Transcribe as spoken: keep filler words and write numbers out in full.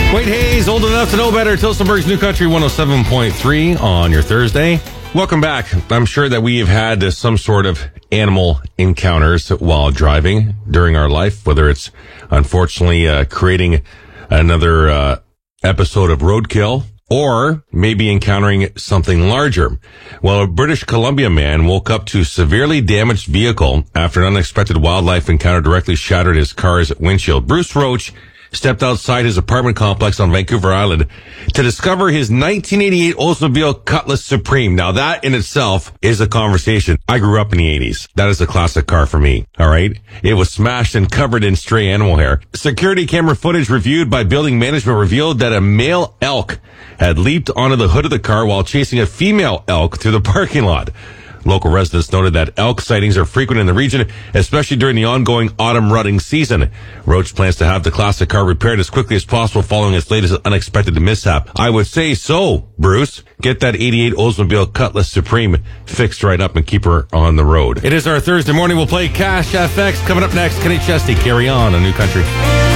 Wade Hayes, old enough to know better. Tilsonburg's New Country one oh seven point three on your Thursday. Welcome back. I'm sure that we have had uh, some sort of animal encounters while driving during our life, whether it's unfortunately uh, creating another uh, episode of roadkill or maybe encountering something larger. Well, a British Columbia man woke up to a severely damaged vehicle after an unexpected wildlife encounter directly shattered his car's windshield. Bruce Roach stepped outside his apartment complex on Vancouver Island to discover his nineteen eighty-eight Oldsmobile Cutlass Supreme. Now that in itself is a conversation. I grew up in the eighties. That is a classic car for me. All right. It was smashed and covered in stray animal hair. Security camera footage reviewed by building management revealed that a male elk had leaped onto the hood of the car while chasing a female elk through the parking lot. Local residents noted that elk sightings are frequent in the region, especially during the ongoing autumn rutting season. Roach plans to have the classic car repaired as quickly as possible following its latest unexpected mishap. I would say so, Bruce. Get that eighty-eight Oldsmobile Cutlass Supreme fixed right up and keep her on the road. It is our Thursday morning. We'll play Cash F X. Coming up next, Kenny Chesney. Carry on a New Country.